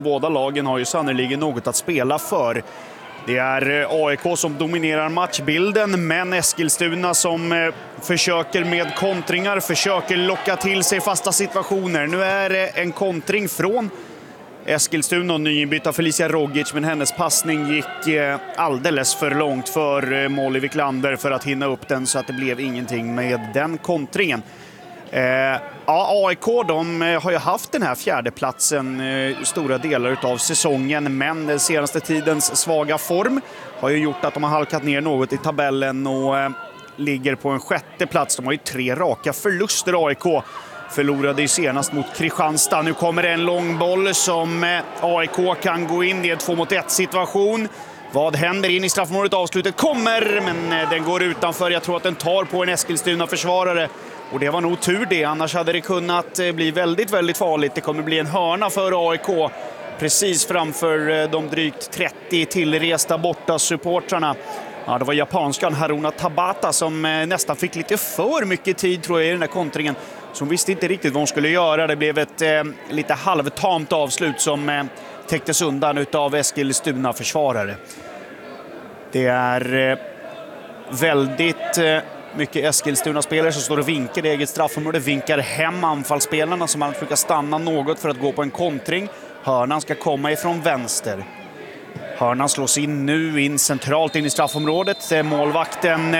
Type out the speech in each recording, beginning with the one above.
Båda lagen har ju sannoliken något att spela för. Det är AIK som dominerar matchbilden, men Eskilstuna som försöker med kontringar, försöker locka till sig fasta situationer. Nu är det en kontring från Eskilstuna och nyinbytta Felicia Rogic, men hennes passning gick alldeles för långt för Molly Wiklander för att hinna upp den, så att det blev ingenting med den kontringen. AIK de har ju haft den här fjärdeplatsen stora delar av säsongen, men den senaste tidens svaga form har ju gjort att de har halkat ner något i tabellen och ligger på en sjätte plats. De har ju 3 raka förluster. AIK förlorade ju senast mot Kristianstad. Nu kommer en lång boll som AIK kan gå in i en 2-mot-1 situation. Vad händer in i straffområdet? Avslutet kommer, men den går utanför. Jag tror att den tar på en Eskilstuna-försvarare. Och det var nog tur det, annars hade det kunnat bli väldigt, väldigt farligt. Det kommer bli en hörna för AIK precis framför de drygt 30 tillresta borta supportrarna. Ja, det var japanskan Haruna Tabata som nästan fick lite för mycket tid, tror jag, i den här kontringen. Så hon visste inte riktigt vad hon skulle göra. Det blev ett lite halvtamt avslut som täcktes undan av Eskilstuna-försvarare. Det är väldigt mycket Eskilstuna-spelare som står och vinkar i eget straffområde. Vinkar hem anfallsspelarna som man försöker stanna något för att gå på en kontring. Hörnan ska komma ifrån vänster. Hörnan slås in centralt in i straffområdet. Målvakten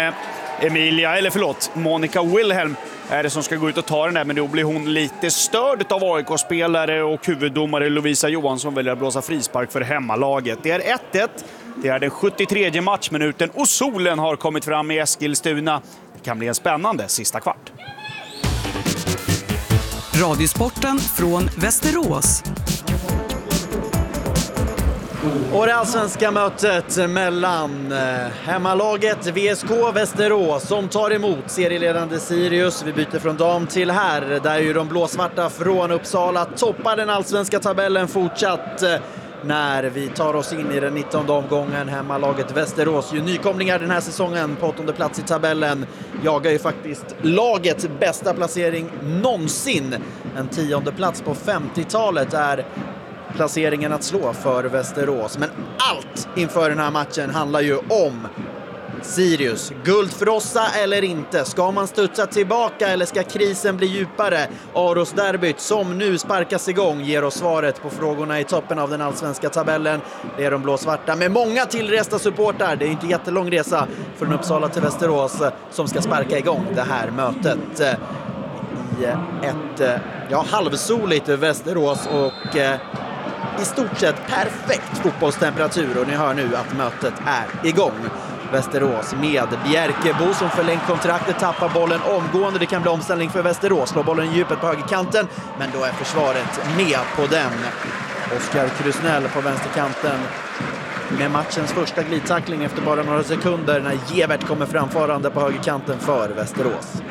Monica Wilhelm är det som ska gå ut och ta den där, men då blir hon lite störd av AIK-spelare och huvuddomare Lovisa Johansson väljer att blåsa frispark för hemmalaget. Det är 1-1. Det är den 73:e matchminuten och solen har kommit fram i Eskilstuna. Det kan bli en spännande sista kvart. Radiosporten från Västerås. Och det allsvenska mötet mellan hemmalaget VSK Västerås som tar emot serieledande Sirius. Vi byter från dam till här, där ju de blåsvarta från Uppsala toppar den allsvenska tabellen fortsatt. När vi tar oss in i den 19:e omgången, hemmalaget Västerås, ju nykomlingar den här säsongen på 8:e plats i tabellen, jagar ju faktiskt lagets bästa placering någonsin. En 10:e plats på 50-talet är placeringen att slå för Västerås. Men allt inför den här matchen handlar ju om Sirius. Guldfrossa eller inte? Ska man studsa tillbaka eller ska krisen bli djupare? Aros-derbyt som nu sparkas igång ger oss svaret på frågorna i toppen av den allsvenska tabellen. Det är de blåsvarta med många tillresta supportar. Det är inte jättelång resa från Uppsala till Västerås som ska sparka igång det här mötet i ett halvsoligt Västerås och i stort sett perfekt fotbollstemperatur, och ni hör nu att mötet är igång. Västerås med Bjerkebo som förlängt kontraktet, tappar bollen omgående. Det kan bli omställning för Västerås. Slår bollen i djupet på högerkanten, men då är försvaret med på den. Oskar Krusnell på vänsterkanten med matchens första glidtackling efter bara några sekunder när Gevert kommer framfarande på högerkanten för Västerås.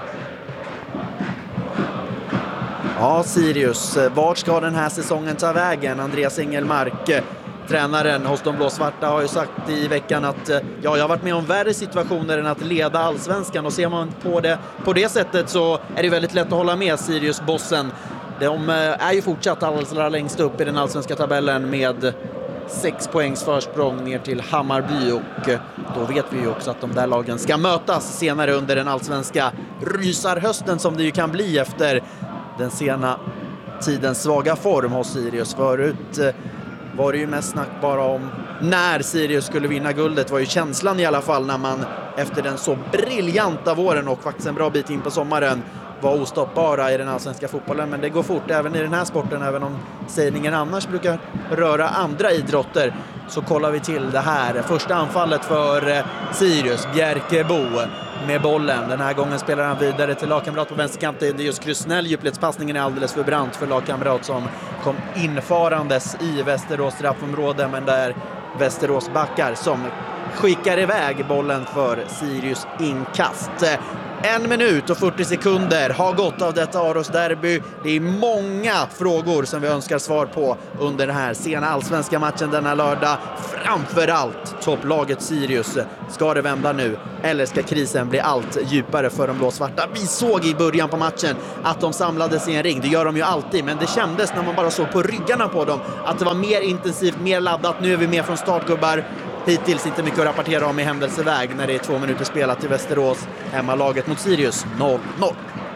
Ja, Sirius, vart ska den här säsongen ta vägen? Andreas Engelmark, tränaren hos de blåsvarta, har ju sagt i veckan att jag har varit med om värre situationer än att leda allsvenskan, och ser man på det sättet så är det väldigt lätt att hålla med Sirius-bossen. De är ju fortsatt allra längst upp i den allsvenska tabellen med 6 poängs försprång ner till Hammarby, och då vet vi ju också att de där lagen ska mötas senare under den allsvenska rysarhösten som det ju kan bli efter den sena tidens svaga form hos Sirius. Förut var det ju mest snack bara om när Sirius skulle vinna guldet, var ju känslan i alla fall när man efter den så briljanta våren och faktiskt en bra bit in på sommaren var ostoppbara i den allsvenska fotbollen. Men det går fort även i den här sporten, även om sägningen annars brukar röra andra idrotter. Så kollar vi till det här första anfallet för Sirius. Bjerkebo med bollen. Den här gången spelar han vidare till lagkamrat på vänsterkanten. Det är just Krusnell. Djupledspassningen är alldeles för brant för lagkamrat som kom infarandes i Västerås straffområde, men där Västerås backar som skickar iväg bollen för Sirius inkast. 1 minut och 40 sekunder har gått av detta Aros-derby. Det är många frågor som vi önskar svar på under den här sena allsvenska matchen denna lördag. Framförallt topplaget Sirius. Ska det vända nu eller ska krisen bli allt djupare för de blåsvarta? Vi såg i början på matchen att de samlades i en ring. Det gör de ju alltid, men det kändes när man bara såg på ryggarna på dem att det var mer intensivt, mer laddat. Nu är vi med från startgubbar. Hittills inte mycket att rapportera om i händelseväg när det är 2 minuter spelat i Västerås. Hemmalaget mot Sirius 0-0.